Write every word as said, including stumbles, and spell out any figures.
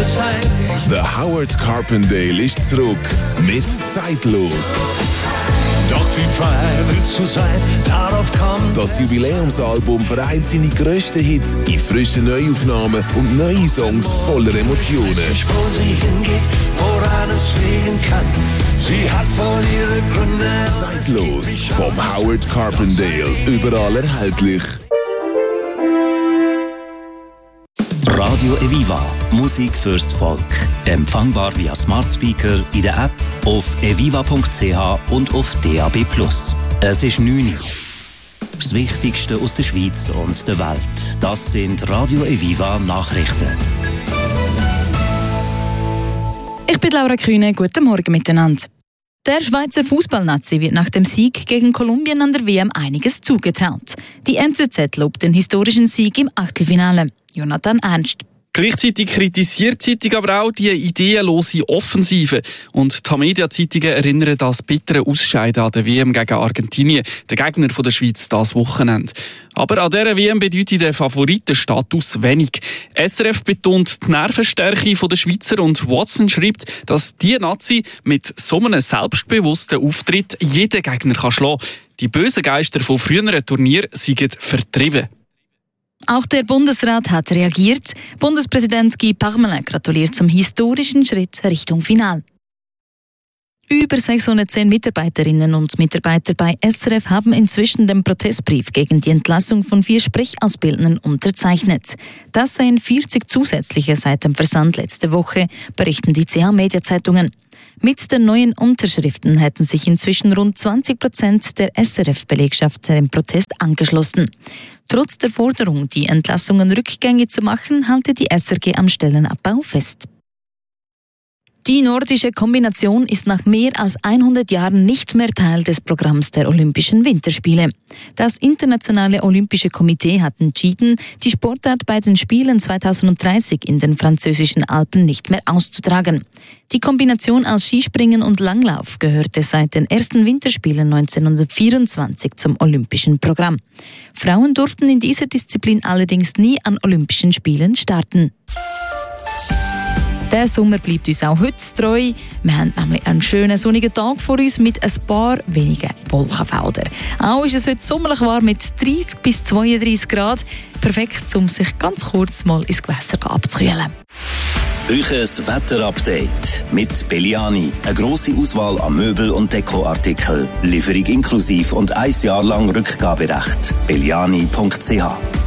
wir sein. The Howard Carpendale ist zurück mit Zeitlos. Doch wie frei willst du sein, darauf kommt. Das Jubiläumsalbum vereint seine grössten Hits in frischen Neuaufnahmen und neue Songs voller Emotionen. Nicht, wo sie hingeht, woran es liegen kann. Sie hat wohl ihre Gründe. Zeitlos vom Howard Carpendale. Überall erhältlich. Radio Eviva. Musik fürs Volk. Empfangbar via Smart Speaker, in der App, auf eviva punkt c h und auf D A B plus. Es ist neun Uhr. Das Wichtigste aus der Schweiz und der Welt. Das sind Radio Eviva Nachrichten. Ich bin Laura Kühne. Guten Morgen miteinander. Der Schweizer Fußballnazi wird nach dem Sieg gegen Kolumbien an der W M einiges zugetraut. Die N Z Z lobt den historischen Sieg im Achtelfinale. Jonathan Ernst. Gleichzeitig kritisiert die Zeitung aber auch die ideenlose Offensive. Und die Tamedia-Zeitungen erinnern an das bittere Ausscheiden an der W M gegen Argentinien, der Gegner der Schweiz, das Wochenende. Aber an dieser W M bedeutet der Favoritenstatus wenig. S R F betont die Nervenstärke der Schweizer und Watson schreibt, dass die Nazi mit so einem selbstbewussten Auftritt jeden Gegner kann schlagen kann. Die bösen Geister von früheren Turnieren sind vertrieben. Auch der Bundesrat hat reagiert. Bundespräsident Guy Parmelin gratuliert zum historischen Schritt Richtung Final. Über sechshundertzehn Mitarbeiterinnen und Mitarbeiter bei S R F haben inzwischen den Protestbrief gegen die Entlassung von vier Sprechausbildenden unterzeichnet. Das seien vierzig zusätzliche seit dem Versand letzte Woche, berichten die C H-Media-Zeitungen. Mit den neuen Unterschriften hätten sich inzwischen rund zwanzig Prozent der S R F-Belegschaft dem Protest angeschlossen. Trotz der Forderung, die Entlassungen rückgängig zu machen, halte die S R G am Stellenabbau fest. Die nordische Kombination ist nach mehr als hundert Jahren nicht mehr Teil des Programms der Olympischen Winterspiele. Das Internationale Olympische Komitee hat entschieden, die Sportart bei den Spielen zweitausenddreißig in den französischen Alpen nicht mehr auszutragen. Die Kombination aus Skispringen und Langlauf gehörte seit den ersten Winterspielen neunzehnhundertvierundzwanzig zum Olympischen Programm. Frauen durften in dieser Disziplin allerdings nie an Olympischen Spielen starten. Der Sommer bleibt uns auch heute treu. Wir haben nämlich einen schönen sonnigen Tag vor uns mit ein paar wenigen Wolkenfeldern. Auch ist es heute sommerlich warm mit dreißig bis zweiunddreißig Grad. Perfekt, um sich ganz kurz mal ins Gewässer abzukühlen. Euches Wetterupdate mit Belliani. Eine grosse Auswahl an Möbel- und Dekoartikeln. Lieferung inklusiv und ein Jahr lang Rückgaberecht. belliani punkt c h